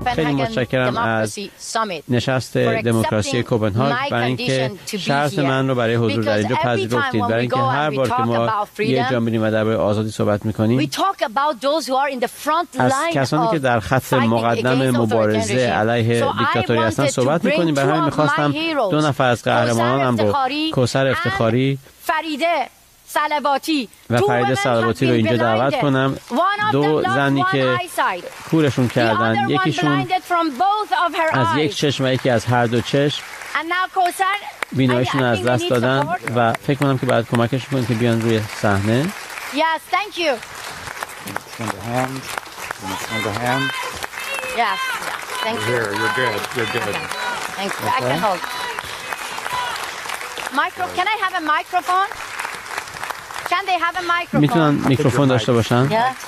خیلی متشکرم از نشست دموکراسی کوپنهاگ برای اینکه شرط من رو برای حضور در اینجا پذیرفتید، برای اینکه هر بار که ما یه جا میریم و درباره آزادی صحبت میکنیم از کسانی که در خط مقدم مبارزه علیه دیکتاتوری هستن صحبت میکنیم. برای همین میخواستم دو نفر از قهرمانانم رو، کوثر افتخاری و فریده صلواتی رو اینجا دعوت کنم. دو زنی که کورشون کردن، یکیشون از یک چشم و یکی از هر دو چشم بیناییشون از دست دادن و فکر کنم که باید کمکشون کنیم که بیان روی صحنه. Yes, thank you. Send a hand. Send a hand. Yes, thank you. Here, you're good. You're good. Okay. Thank you. I can hold. Can I have a microphone? Can they have a microphone? میتونن میکروفون داشته باشن؟ Yeah.